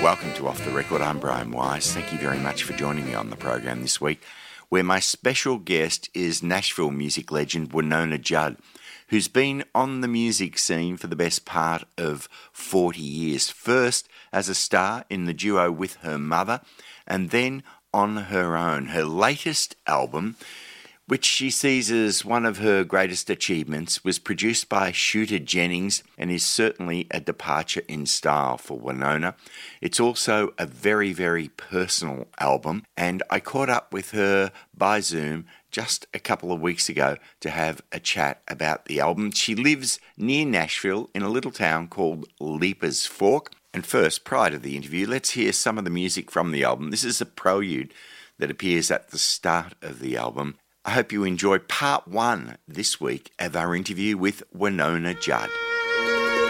Welcome to Off the Record. I'm Brian Wise. Thank you very much for joining me on the program this week, where my special guest is Nashville music legend Wynona Judd, who's been on the music scene for the best part of 40 years. First as a star in the duo with her mother, and then on her own. Her latest album, which she sees as one of her greatest achievements, was produced by Shooter Jennings and is certainly a departure in style for Wynona. It's also a very, very personal album, and I caught up with her by Zoom just a couple of weeks ago to have a chat about the album. She lives near Nashville in a little town called Leapers Fork. And first, prior to the interview, let's hear some of the music from the album. This is a prelude that appears at the start of the album. I hope you enjoy part one this week of our interview with Wynona Judd.